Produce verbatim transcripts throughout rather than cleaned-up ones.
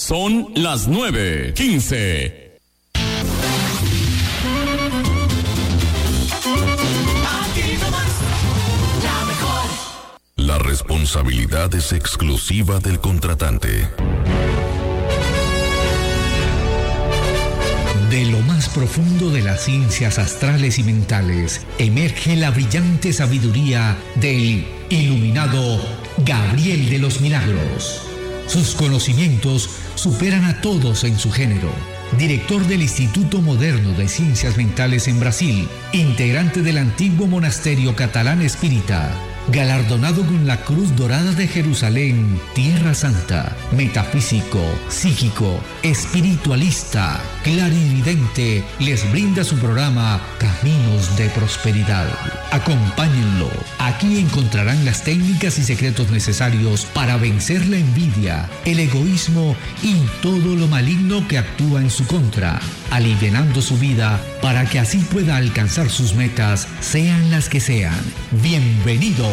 Son las nueve quince. La responsabilidad es exclusiva del contratante. De lo más profundo de las ciencias astrales y mentales, emerge la brillante sabiduría del iluminado Gabriel de los Milagros. Sus conocimientos superan a todos en su género. Director del Instituto Moderno de Ciencias Mentales en Brasil, integrante del antiguo monasterio catalán espírita, galardonado con la Cruz Dorada de Jerusalén, Tierra Santa, metafísico, psíquico, espiritualista, clarividente, les brinda su programa Caminos de Prosperidad. Acompáñenlo. Aquí encontrarán las técnicas y secretos necesarios para vencer la envidia, el egoísmo y todo lo maligno que actúa en su contra, alivianando su vida para que así pueda alcanzar sus metas, sean las que sean. Bienvenidos.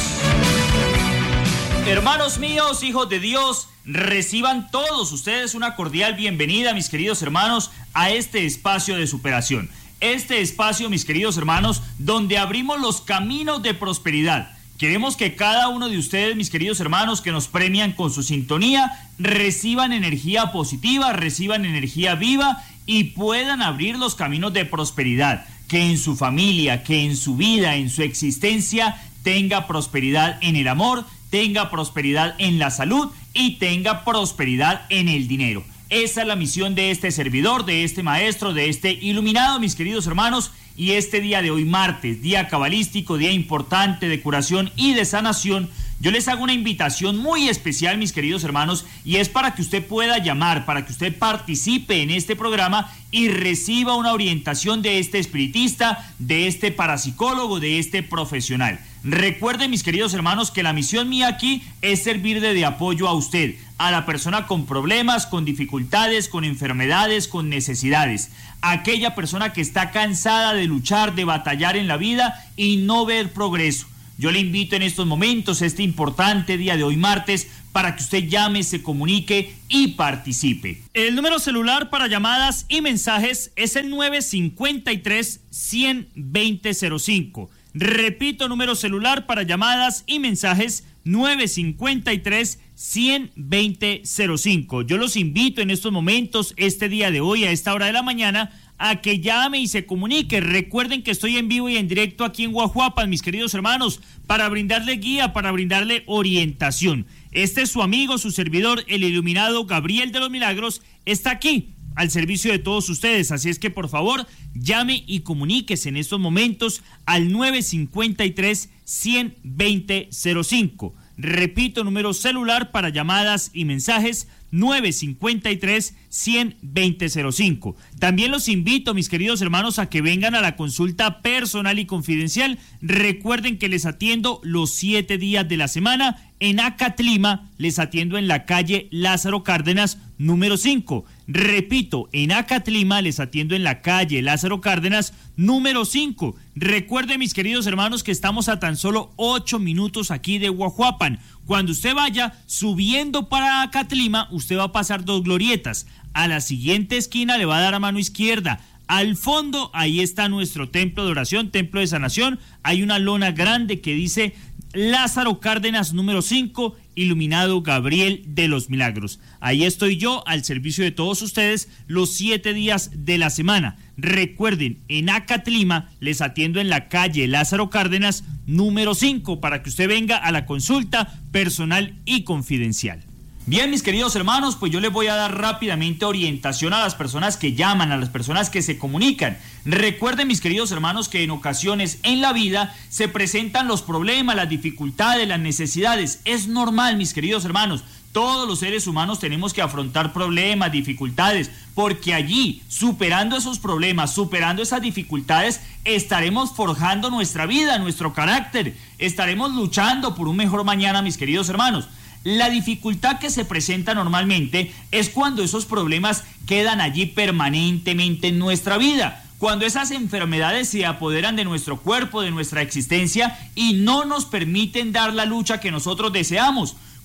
Hermanos míos, hijos de Dios, reciban todos ustedes una cordial bienvenida, mis queridos hermanos, a este espacio de superación. Este espacio, mis queridos hermanos, donde abrimos los caminos de prosperidad. Queremos que cada uno de ustedes, mis queridos hermanos, que nos premian con su sintonía, reciban energía positiva, reciban energía viva y puedan abrir los caminos de prosperidad. Que en su familia, que en su vida, en su existencia, tenga prosperidad en el amor, tenga prosperidad en la salud y tenga prosperidad en el dinero. Esa es la misión de este servidor, de este maestro, de este iluminado, mis queridos hermanos. Y este día de hoy, martes, día cabalístico, día importante de curación y de sanación, yo les hago una invitación muy especial, mis queridos hermanos, y es para que usted pueda llamar, para que usted participe en este programa y reciba una orientación de este espiritista, de este parapsicólogo, de este profesional. Recuerden, mis queridos hermanos, que la misión mía aquí es servirle de apoyo a usted, a la persona con problemas, con dificultades, con enfermedades, con necesidades. Aquella persona que está cansada de luchar, de batallar en la vida y no ver progreso. Yo le invito en estos momentos, este importante día de hoy martes, para que usted llame, se comunique y participe. El número celular para llamadas y mensajes es el nueve cinco tres, uno cero dos cero cinco. Repito, número celular para llamadas y mensajes nueve cinco tres, uno cero dos cero cinco. Yo los invito en estos momentos, este día de hoy, a esta hora de la mañana, a que llame y se comunique. Recuerden que estoy en vivo y en directo aquí en Guajuapan, mis queridos hermanos, para brindarle guía, para brindarle orientación. Este es su amigo, su servidor, el iluminado Gabriel de los Milagros, está aquí al servicio de todos ustedes, así es que por favor llame y comuníquese en estos momentos al nueve cinco tres, uno cero dos cero cinco. Repito, número celular para llamadas y mensajes nueve cinco tres, uno cero dos cero cinco. También los invito, mis queridos hermanos, a que vengan a la consulta personal y confidencial. Recuerden que les atiendo los siete días de la semana. En Acatlima les atiendo en la calle Lázaro Cárdenas número cinco. Repito, en Acatlima les atiendo en la calle Lázaro Cárdenas número cinco. Recuerden, mis queridos hermanos, que estamos a tan solo ocho minutos aquí de Guajuapan. Cuando usted vaya subiendo para Acatlima, usted va a pasar dos glorietas. A la siguiente esquina le va a dar a mano izquierda. Al fondo, ahí está nuestro templo de oración, templo de sanación. Hay una lona grande que dice Lázaro Cárdenas número cinco, iluminado Gabriel de los Milagros. Ahí estoy yo al servicio de todos ustedes los siete días de la semana. Recuerden, en Acatlima les atiendo en la calle Lázaro Cárdenas número cinco para que usted venga a la consulta personal y confidencial. Bien, mis queridos hermanos, pues yo les voy a dar rápidamente orientación a las personas que llaman, a las personas que se comunican. Recuerden, mis queridos hermanos, que en ocasiones en la vida se presentan los problemas, las dificultades, las necesidades. Es normal, mis queridos hermanos. Todos los seres humanos tenemos que afrontar problemas, dificultades, porque allí, superando esos problemas, superando esas dificultades, estaremos forjando nuestra vida, nuestro carácter. Estaremos luchando por un mejor mañana, mis queridos hermanos. La dificultad que se presenta normalmente es cuando esos problemas quedan allí permanentemente en nuestra vida, cuando esas enfermedades se apoderan de nuestro cuerpo, de nuestra existencia y no nos permiten dar la lucha que nosotros deseamos,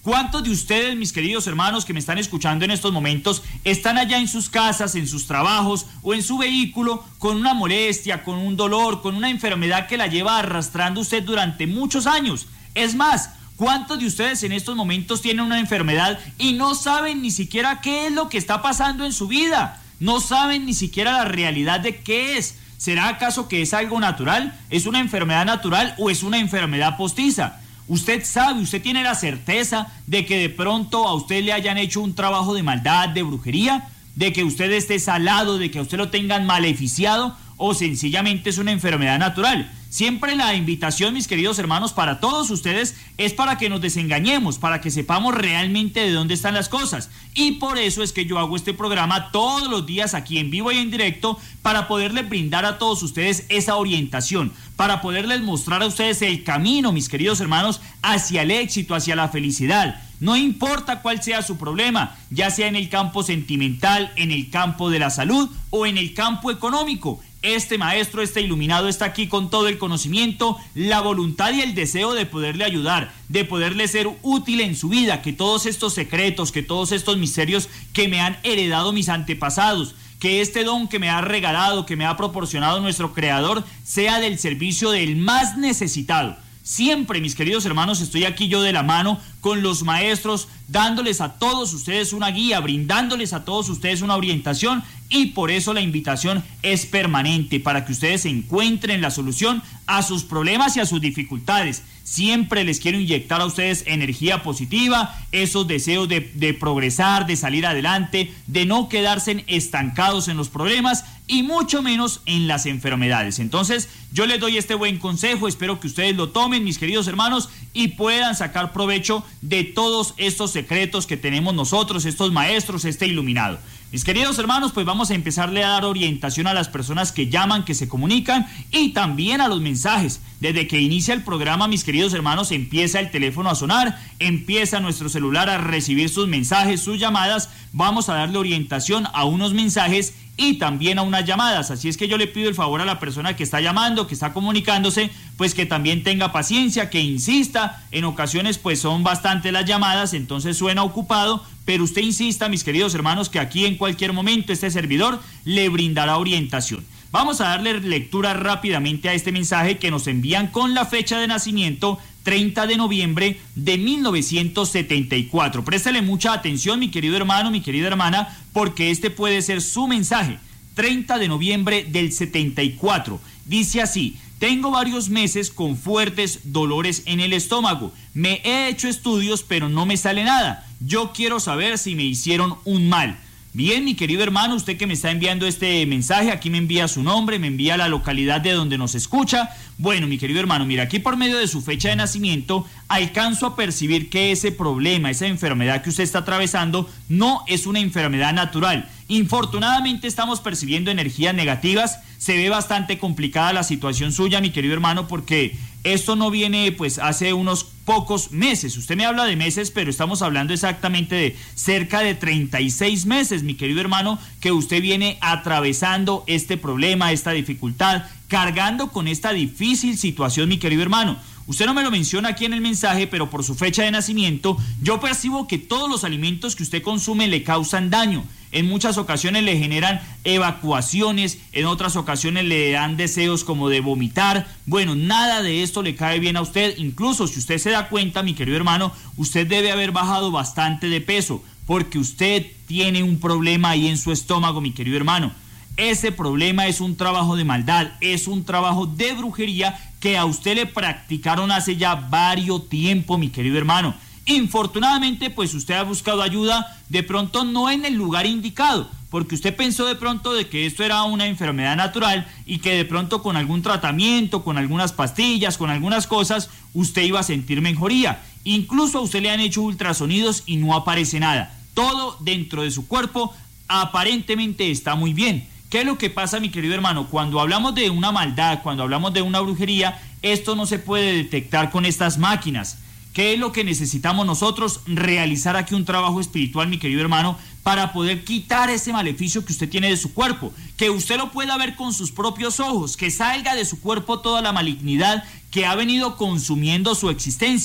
¿Cuántos de ustedes, mis queridos hermanos que me están escuchando en estos momentos, están allá en sus casas, en sus trabajos o en su vehículo con una molestia, con un dolor, con una enfermedad que la lleva arrastrando usted durante muchos años? Es más, ¿cuántos de ustedes en estos momentos tienen una enfermedad y no saben ni siquiera qué es lo que está pasando en su vida? No saben ni siquiera la realidad de qué es. ¿Será acaso que es algo natural? ¿Es una enfermedad natural o es una enfermedad postiza? Usted sabe, usted tiene la certeza de que de pronto a usted le hayan hecho un trabajo de maldad, de brujería, de que usted esté salado, de que a usted lo tengan maleficiado, o sencillamente es una enfermedad natural. Siempre la invitación, mis queridos hermanos, para todos ustedes es para que nos desengañemos, para que sepamos realmente de dónde están las cosas. Y por eso es que yo hago este programa todos los días aquí en vivo y en directo, para poderles brindar a todos ustedes esa orientación, para poderles mostrar a ustedes el camino, mis queridos hermanos, hacia el éxito, hacia la felicidad. No importa cuál sea su problema, ya sea en el campo sentimental, en el campo de la salud o en el campo económico. Este maestro, este iluminado está aquí con todo el conocimiento, la voluntad y el deseo de poderle ayudar, de poderle ser útil en su vida, que todos estos secretos, que todos estos misterios que me han heredado mis antepasados, que este don que me ha regalado, que me ha proporcionado nuestro Creador, sea del servicio del más necesitado. Siempre, mis queridos hermanos, estoy aquí yo de la mano con los maestros, dándoles a todos ustedes una guía, brindándoles a todos ustedes una orientación, y por eso la invitación es permanente, para que ustedes encuentren la solución a sus problemas y a sus dificultades. Siempre les quiero inyectar a ustedes energía positiva, esos deseos de, de progresar, de salir adelante, de no quedarse estancados en los problemas y mucho menos en las enfermedades. Entonces, yo les doy este buen consejo, espero que ustedes lo tomen, mis queridos hermanos, y puedan sacar provecho de todos estos secretos que tenemos nosotros, estos maestros, este iluminado. Mis queridos hermanos, pues vamos a empezarle a dar orientación a las personas que llaman, que se comunican, y también a los mensajes. Desde que inicia el programa, mis queridos hermanos, empieza el teléfono a sonar, empieza nuestro celular a recibir sus mensajes, sus llamadas. Vamos a darle orientación a unos mensajes y también a unas llamadas. Así es que yo le pido el favor a la persona que está llamando, que está comunicándose, pues que también tenga paciencia, que insista. En ocasiones pues son bastante las llamadas, entonces suena ocupado, pero usted insista, mis queridos hermanos, que aquí en cualquier momento este servidor le brindará orientación. Vamos a darle lectura rápidamente a este mensaje que nos envían con la fecha de nacimiento treinta de noviembre de mil novecientos setenta y cuatro. Préstele mucha atención, mi querido hermano, mi querida hermana, porque este puede ser su mensaje. treinta de noviembre del setenta y cuatro. Dice así: tengo varios meses con fuertes dolores en el estómago. Me he hecho estudios, pero no me sale nada. Yo quiero saber si me hicieron un mal. Bien, mi querido hermano, usted que me está enviando este mensaje, aquí me envía su nombre, me envía la localidad de donde nos escucha. Bueno, mi querido hermano, mira, aquí por medio de su fecha de nacimiento, alcanzo a percibir que ese problema, esa enfermedad que usted está atravesando, no es una enfermedad natural. Infortunadamente estamos percibiendo energías negativas. Se ve bastante complicada la situación suya, mi querido hermano, porque esto no viene pues hace unos pocos meses. Usted me habla de meses, pero estamos hablando exactamente de cerca de treinta y seis meses, mi querido hermano, que usted viene atravesando este problema, esta dificultad, cargando con esta difícil situación, mi querido hermano. Usted no me lo menciona aquí en el mensaje, pero por su fecha de nacimiento, yo percibo que todos los alimentos que usted consume le causan daño. En muchas ocasiones le generan evacuaciones, en otras ocasiones le dan deseos como de vomitar. Bueno, nada de esto le cae bien a usted. Incluso si usted se da cuenta, mi querido hermano, usted debe haber bajado bastante de peso, porque usted tiene un problema ahí en su estómago, mi querido hermano. Ese problema es un trabajo de maldad, es un trabajo de brujería que a usted le practicaron hace ya varios tiempo, mi querido hermano. Infortunadamente, pues usted ha buscado ayuda, de pronto no en el lugar indicado, porque usted pensó de pronto de que esto era una enfermedad natural y que de pronto con algún tratamiento, con algunas pastillas, con algunas cosas, usted iba a sentir mejoría. Incluso a usted le han hecho ultrasonidos y no aparece nada. Todo dentro de su cuerpo aparentemente está muy bien. ¿Qué es lo que pasa, mi querido hermano? Cuando hablamos de una maldad, cuando hablamos de una brujería, esto no se puede detectar con estas máquinas. ¿Qué es lo que necesitamos nosotros? Realizar aquí un trabajo espiritual, mi querido hermano, para poder quitar ese maleficio que usted tiene de su cuerpo, que usted lo pueda ver con sus propios ojos, que salga de su cuerpo toda la malignidad que ha venido consumiendo su existencia.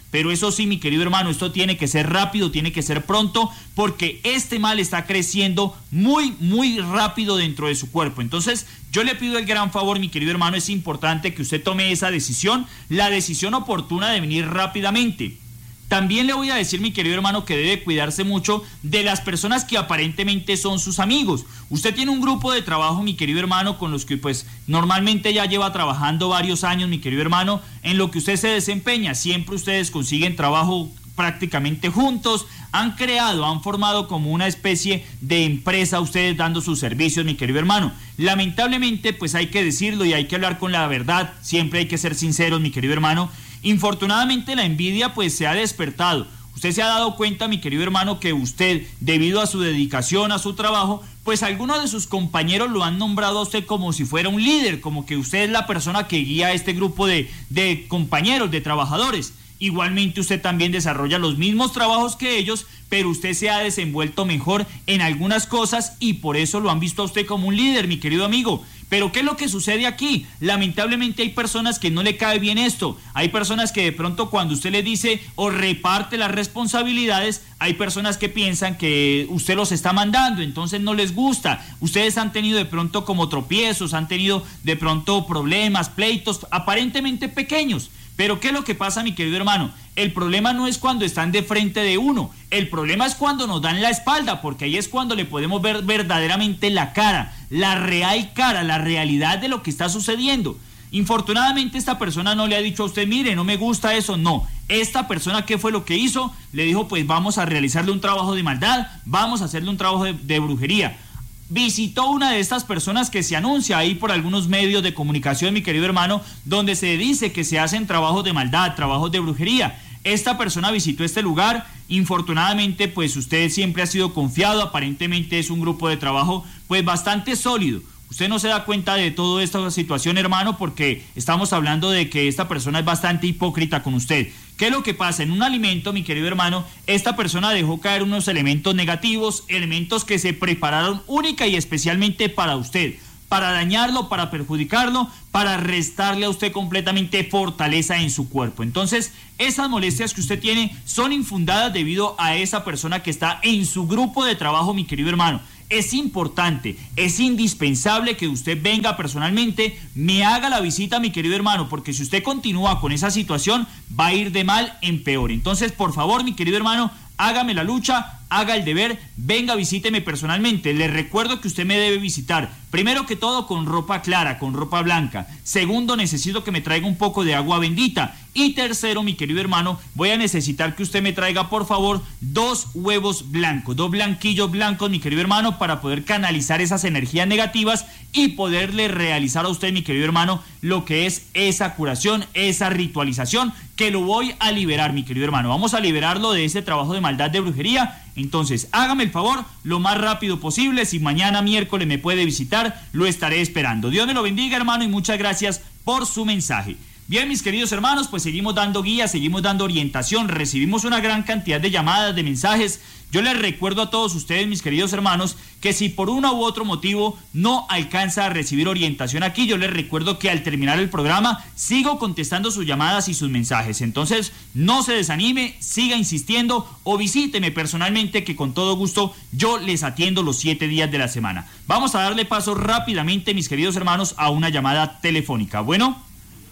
pero eso sí, mi querido hermano, esto tiene que ser rápido, tiene que ser pronto, porque este mal está creciendo muy, muy rápido dentro de su cuerpo. Entonces, yo le pido el gran favor, mi querido hermano, es importante que usted tome esa decisión, la decisión oportuna de venir rápidamente. También le voy a decir, mi querido hermano, que debe cuidarse mucho de las personas que aparentemente son sus amigos. Usted tiene un grupo de trabajo, mi querido hermano, con los que pues normalmente ya lleva trabajando varios años, mi querido hermano, en lo que usted se desempeña. Siempre ustedes consiguen trabajo prácticamente juntos, han creado, han formado como una especie de empresa, ustedes dando sus servicios, mi querido hermano. Lamentablemente, pues hay que decirlo y hay que hablar con la verdad, siempre hay que ser sinceros, mi querido hermano. Infortunadamente la envidia pues se ha despertado. Usted se ha dado cuenta, mi querido hermano, que usted, debido a su dedicación, a su trabajo, pues algunos de sus compañeros lo han nombrado a usted como si fuera un líder, como que usted es la persona que guía a este grupo de, de compañeros, de trabajadores. Igualmente usted también desarrolla los mismos trabajos que ellos, pero usted se ha desenvuelto mejor en algunas cosas y por eso lo han visto a usted como un líder, mi querido amigo. Pero ¿qué es lo que sucede aquí? Lamentablemente hay personas que no le cae bien esto. Hay personas que de pronto cuando usted le dice o reparte las responsabilidades, hay personas que piensan que usted los está mandando, entonces no les gusta. Ustedes han tenido de pronto como tropiezos, han tenido de pronto problemas, pleitos aparentemente pequeños. Pero ¿qué es lo que pasa, mi querido hermano? El problema no es cuando están de frente de uno, el problema es cuando nos dan la espalda, porque ahí es cuando le podemos ver verdaderamente la cara, la real cara, la realidad de lo que está sucediendo. Infortunadamente esta persona no le ha dicho a usted, mire, no me gusta eso, no. Esta persona, ¿qué fue lo que hizo? Le dijo, pues vamos a realizarle un trabajo de maldad, vamos a hacerle un trabajo de, de brujería. Visitó una de estas personas que se anuncia ahí por algunos medios de comunicación, mi querido hermano, donde se dice que se hacen trabajos de maldad, trabajos de brujería. Esta persona visitó este lugar, infortunadamente pues usted siempre ha sido confiado, aparentemente es un grupo de trabajo pues bastante sólido. Usted no se da cuenta de toda esta situación, hermano, porque estamos hablando de que esta persona es bastante hipócrita con usted. ¿Qué es lo que pasa? En un alimento, mi querido hermano, esta persona dejó caer unos elementos negativos, elementos que se prepararon única y especialmente para usted, para dañarlo, para perjudicarlo, para restarle a usted completamente fortaleza en su cuerpo. Entonces, esas molestias que usted tiene son infundadas debido a esa persona que está en su grupo de trabajo, mi querido hermano. Es importante, es indispensable que usted venga personalmente, me haga la visita, mi querido hermano, porque si usted continúa con esa situación, va a ir de mal en peor. Entonces, por favor, mi querido hermano, hágame la lucha, haga el deber, venga, visíteme personalmente. Le recuerdo que usted me debe visitar, primero que todo, con ropa clara, con ropa blanca. Segundo, necesito que me traiga un poco de agua bendita. Y tercero, mi querido hermano, voy a necesitar que usted me traiga, por favor, dos huevos blancos, dos blanquillos blancos, mi querido hermano, para poder canalizar esas energías negativas y poderle realizar a usted, mi querido hermano, lo que es esa curación, esa ritualización, que lo voy a liberar, mi querido hermano. Vamos a liberarlo de ese trabajo de maldad, de brujería. Entonces, hágame el favor lo más rápido posible. Si mañana miércoles me puede visitar, lo estaré esperando. Dios me lo bendiga, hermano, y muchas gracias por su mensaje. Bien, mis queridos hermanos, pues seguimos dando guías, seguimos dando orientación, recibimos una gran cantidad de llamadas, de mensajes. Yo les recuerdo a todos ustedes, mis queridos hermanos, que si por uno u otro motivo no alcanza a recibir orientación aquí, yo les recuerdo que al terminar el programa sigo contestando sus llamadas y sus mensajes. Entonces, no se desanime, siga insistiendo o visíteme personalmente, que con todo gusto yo les atiendo los siete días de la semana. Vamos a darle paso rápidamente, mis queridos hermanos, a una llamada telefónica. Bueno.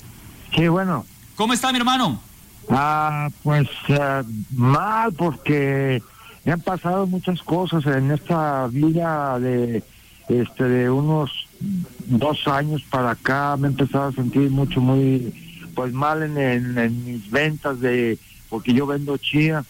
Sí, bueno. ¿Cómo está, mi hermano? Ah, pues uh, mal, porque me han pasado muchas cosas en esta vida de este de unos dos años para acá. Me he empezado a sentir mucho, muy pues mal en, en, en mis ventas, de porque yo vendo chía,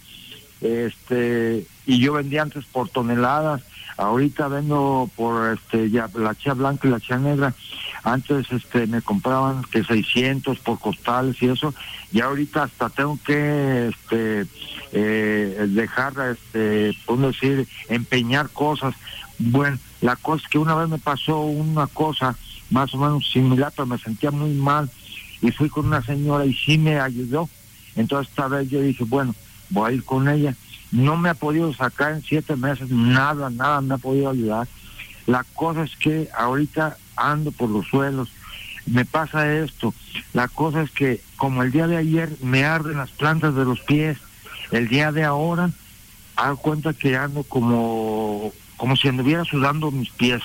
este y yo vendía antes por toneladas. Ahorita vendo por este ya la chía blanca y la chía negra. Antes este me compraban que seiscientos por costales y eso, y ahorita hasta tengo que este eh, dejar, este puedo decir, empeñar cosas. Bueno, la cosa es que una vez me pasó una cosa más o menos similar, pero me sentía muy mal y fui con una señora y sí me ayudó. Entonces esta vez yo dije, bueno, voy a ir con ella. No me ha podido sacar en siete meses, nada, nada me ha podido ayudar. La cosa es que ahorita ando por los suelos, me pasa esto. La cosa es que como el día de ayer me arden las plantas de los pies, el día de ahora hago cuenta que ando como, como si anduviera sudando mis pies,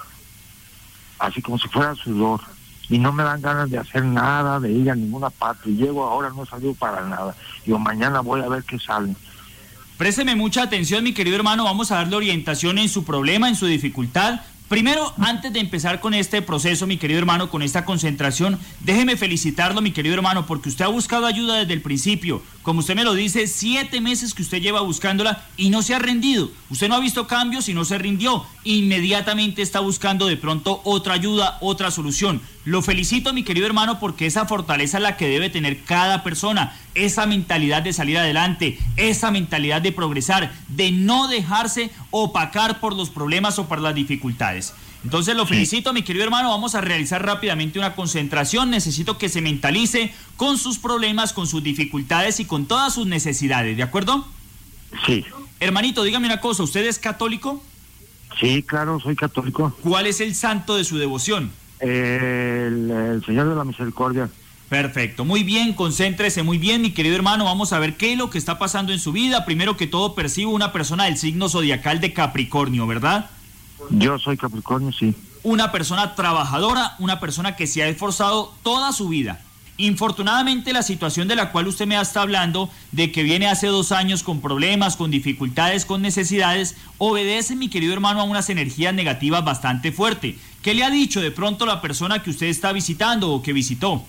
así como si fuera sudor, y no me dan ganas de hacer nada, de ir a ninguna parte, y llego ahora, no he salido para nada, yo mañana voy a ver qué sale. Présteme mucha atención, mi querido hermano, vamos a darle orientación en su problema, en su dificultad. Primero, antes de empezar con este proceso, mi querido hermano, con esta concentración, déjeme felicitarlo, mi querido hermano, porque usted ha buscado ayuda desde el principio. Como usted me lo dice, siete meses que usted lleva buscándola y no se ha rendido. Usted no ha visto cambios y no se rindió. Inmediatamente está buscando de pronto otra ayuda, otra solución. Lo felicito, mi querido hermano, porque esa fortaleza es la que debe tener cada persona. Esa mentalidad de salir adelante, esa mentalidad de progresar, de no dejarse opacar por los problemas o por las dificultades. Entonces lo felicito, mi querido hermano, vamos a realizar rápidamente una concentración. Necesito que se mentalice con sus problemas, con sus dificultades y con todas sus necesidades, ¿de acuerdo? Sí. Hermanito, dígame una cosa, ¿usted es católico? Sí, claro, soy católico. ¿Cuál es el santo de su devoción? Eh, el, el Señor de la Misericordia. Perfecto, muy bien, concéntrese muy bien, mi querido hermano, vamos a ver qué es lo que está pasando en su vida. Primero que todo, percibo una persona del signo zodiacal de Capricornio, ¿verdad? Yo soy Capricornio, sí. Una persona trabajadora, una persona que se ha esforzado toda su vida. Infortunadamente, la situación de la cual usted me está hablando, de que viene hace dos años con problemas, con dificultades, con necesidades, obedece, mi querido hermano, a unas energías negativas bastante fuertes. ¿Qué le ha dicho de pronto la persona que usted está visitando o que visitó?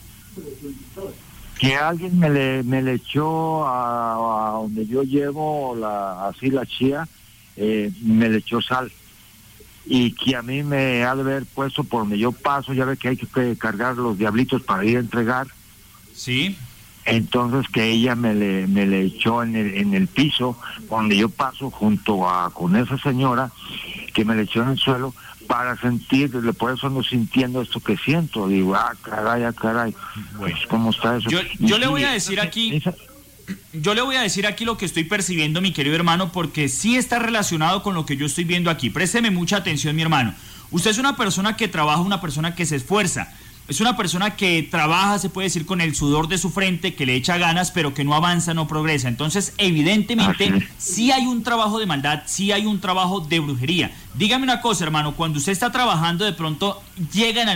Que alguien me le, me le echó a, a donde yo llevo la, así la chía, eh, me le echó sal. Y que a mí me ha de haber puesto por donde yo paso, ya ve que hay que cargar los diablitos para ir a entregar. Sí. Entonces que ella me le, me le echó en el, en el piso, donde yo paso junto a con esa señora, que me le echó en el suelo, para sentir, por eso ando sintiendo esto que siento. Digo, ah, caray, ah, caray, bueno, pues, ¿cómo está eso? Yo, yo le voy a decir aquí... Esa, Yo le voy a decir aquí lo que estoy percibiendo, mi querido hermano, porque sí está relacionado con lo que yo estoy viendo aquí. Présteme mucha atención, mi hermano. Usted es una persona que trabaja, una persona que se esfuerza. Es una persona que trabaja, se puede decir, con el sudor de su frente, que le echa ganas, pero que no avanza, no progresa. Entonces, evidentemente, sí hay un trabajo de maldad, sí hay un trabajo de brujería. Dígame una cosa, hermano, cuando usted está trabajando, de pronto llegan al